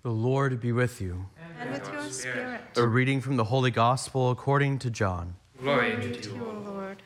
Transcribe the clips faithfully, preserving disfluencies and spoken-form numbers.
The Lord be with you. And with your spirit. A reading from the Holy Gospel according to John. Glory to you, O Lord.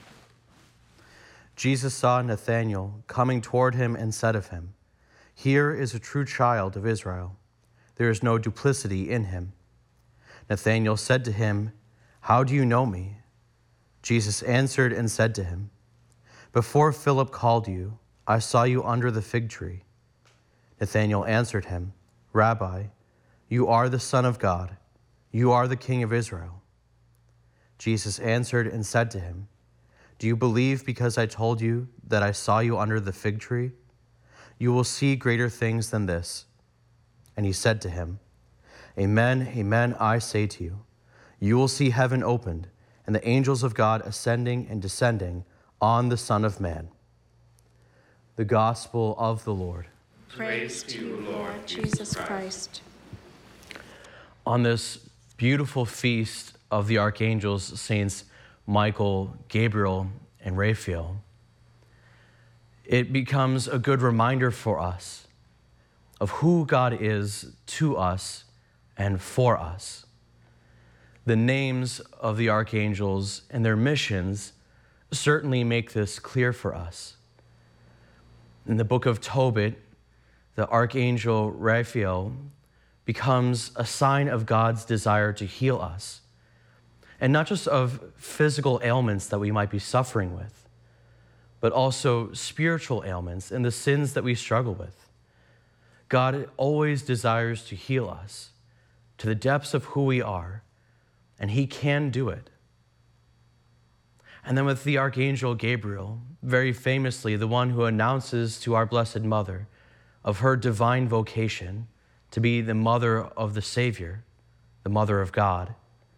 Jesus saw Nathanael coming toward him and said of him, "Here is a true child of Israel. There is no duplicity in him." Nathanael said to him, "How do you know me?" Jesus answered and said to him, "Before Philip called you, I saw you under the fig tree." Nathanael answered him, "Rabbi, you are the Son of God. You are the King of Israel." Jesus answered and said to him, "Do you believe because I told you that I saw you under the fig tree? You will see greater things than this." And he said to him, "Amen, amen, I say to you, you will see heaven opened and the angels of God ascending and descending on the Son of Man." The Gospel of the Lord. Praise to you, Lord Jesus Christ. On this beautiful feast of the archangels, Saints Michael, Gabriel, and Raphael, it becomes a good reminder for us of who God is to us and for us. The names of the archangels and their missions certainly make this clear for us. In the book of Tobit, the archangel Raphael becomes a sign of God's desire to heal us, and not just of physical ailments that we might be suffering with, but also spiritual ailments and the sins that we struggle with. God always desires to heal us to the depths of who we are, and he can do it. And then with the archangel Gabriel, very famously the one who announces to our Blessed Mother of her divine vocation to be the mother of the Savior, the mother of God,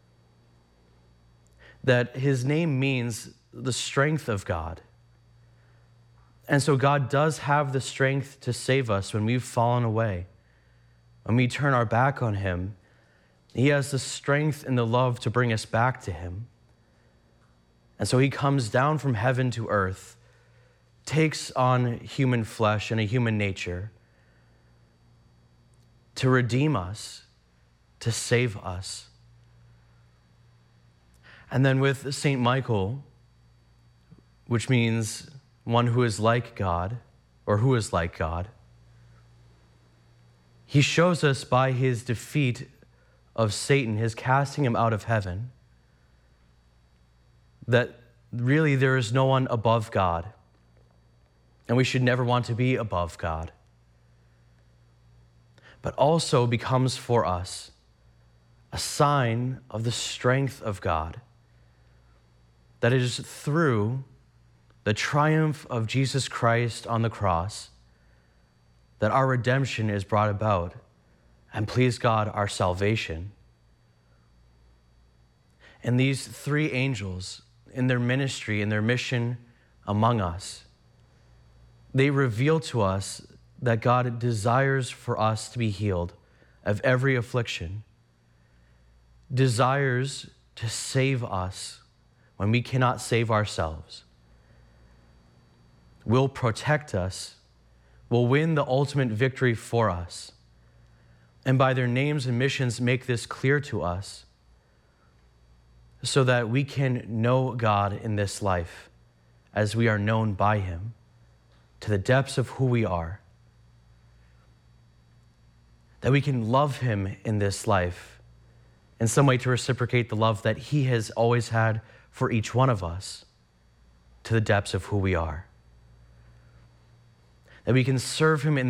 that his name means the strength of God. And so God does have the strength to save us when we've fallen away. When we turn our back on him, he has the strength and the love to bring us back to him. And so he comes down from heaven to earth, takes on human flesh and a human nature to redeem us, to save us. And then with Saint Michael, which means one who is like God, or who is like God, he shows us by his defeat of Satan, his casting him out of heaven, that really there is no one above God, and we should never want to be above God, but also becomes for us a sign of the strength of God, that it is through the triumph of Jesus Christ on the cross that our redemption is brought about, and please God, our salvation. And these three angels, in their ministry, in their mission among us, they reveal to us that God desires for us to be healed of every affliction, desires to save us when we cannot save ourselves, will protect us, will win the ultimate victory for us, and by their names and missions make this clear to us so that we can know God in this life as we are known by him to the depths of who we are, that we can love him in this life in some way to reciprocate the love that he has always had for each one of us to the depths of who we are, that we can serve him in